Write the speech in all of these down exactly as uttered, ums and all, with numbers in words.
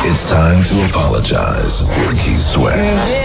It's time to apologize with Keith Sweat.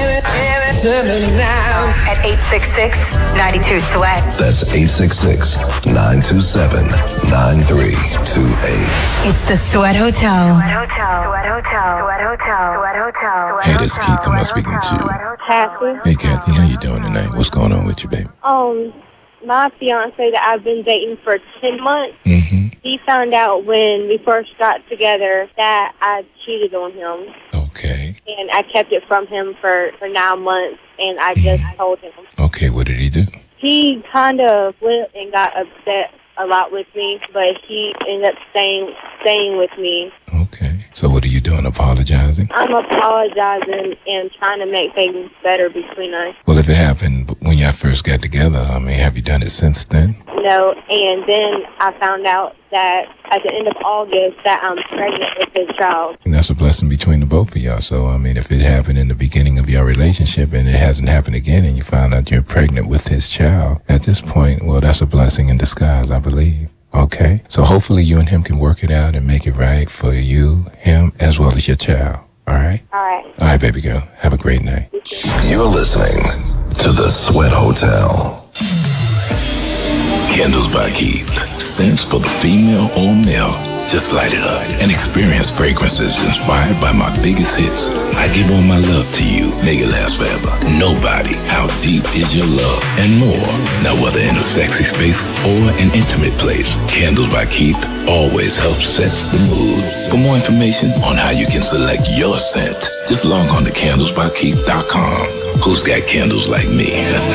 At eight six six, nine two, SWEAT. That's eight six six, nine two seven, nine three two eight. It's the Sweat Hotel. Sweat Hotel. Sweat Hotel. Sweat Hotel. Sweat Hotel. Hey, this is Keith. Am I speaking to you? Kathy. Hey, Kathy. How you doing tonight? What's going on with you, baby? Um, my fiance that I've been dating for ten months, Mm-hmm. he found out when we first got together that I cheated on him. Okay. And I kept it from him for, for nine months, and I just Mhm. told him. Okay, what did he do? He kind of flipped and got upset a lot with me, but he ended up staying staying with me. Okay. So what are you doing? Apologizing? I'm apologizing and trying to make things better between us. Well, if it happened when y'all first got together, I mean, have you done it since then? No, and then I found out that at the end of August that I'm pregnant with his child. And that's a blessing between the both of y'all. So, I mean, if it happened in the beginning of your relationship and it hasn't happened again and you found out you're pregnant with his child, at this point, well, that's a blessing in disguise, I believe. Okay? So hopefully you and him can work it out and make it right for you, him, as well as your child. All right? All right. All right, baby girl. Have a great night. You're listening to the Sweat Hotel. Candles by Keith. Scents for the female or male. Just light it up and experience fragrances inspired by my biggest hits. I give all my love to you. Make it last forever. Nobody. How deep is your love? And more. Now, whether in a sexy space or an intimate place, Candles by Keith always helps set the mood. For more information on how you can select your scent, just log on to candles by keith dot com. Who's got candles like me?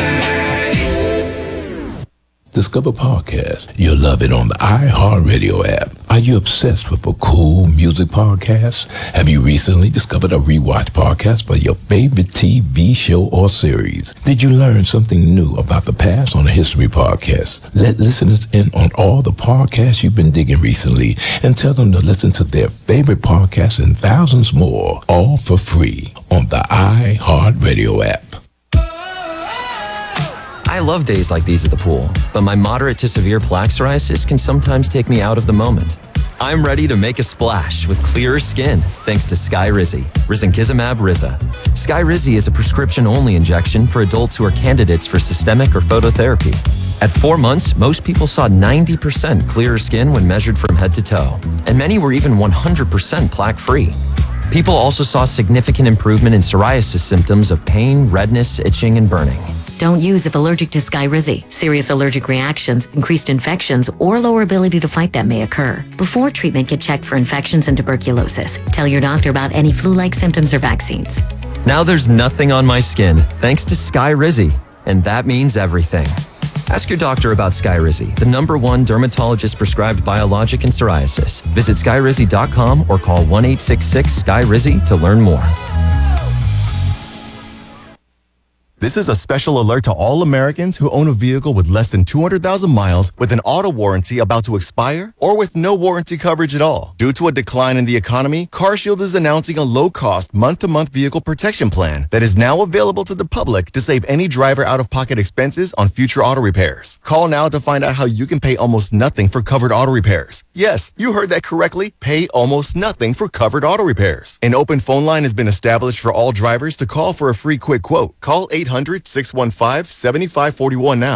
Discover Podcast. You'll love it on the iHeartRadio app. Are you obsessed with a cool music podcast? Have you recently discovered a rewatch podcast for your favorite T V show or series? Did you learn something new about the past on a history podcast? Let listeners in on all the podcasts you've been digging recently and tell them to listen to their favorite podcasts and thousands more, all for free on the iHeartRadio app. I love days like these at the pool, but my moderate to severe plaque psoriasis can sometimes take me out of the moment. I'm ready to make a splash with clearer skin thanks to Skyrizi, risankizumab Riza. Skyrizi is a prescription-only injection for adults who are candidates for systemic or phototherapy. At four months, most people saw ninety percent clearer skin when measured from head to toe, and many were even one hundred percent plaque-free. People also saw significant improvement in psoriasis symptoms of pain, redness, itching, and burning. Don't use if allergic to Skyrizi. Serious allergic reactions, increased infections, or lower ability to fight them may occur. Before treatment, get checked for infections and tuberculosis. Tell your doctor about any flu-like symptoms or vaccines. Now there's nothing on my skin thanks to Skyrizi, and that means everything. Ask your doctor about Skyrizi, the number one dermatologist-prescribed biologic in psoriasis. Visit skyrizi dot com or call one eight six six Sky Rizi to learn more. This is a special alert to all Americans who own a vehicle with less than two hundred thousand miles with an auto warranty about to expire or with no warranty coverage at all. Due to a decline in the economy, CarShield is announcing a low-cost month-to-month vehicle protection plan that is now available to the public to save any driver out-of-pocket expenses on future auto repairs. Call now to find out how you can pay almost nothing for covered auto repairs. Yes, you heard that correctly. Pay almost nothing for covered auto repairs. An open phone line has been established for all drivers to call for a free quick quote. Call eight hundred, six one five, seven five four one now.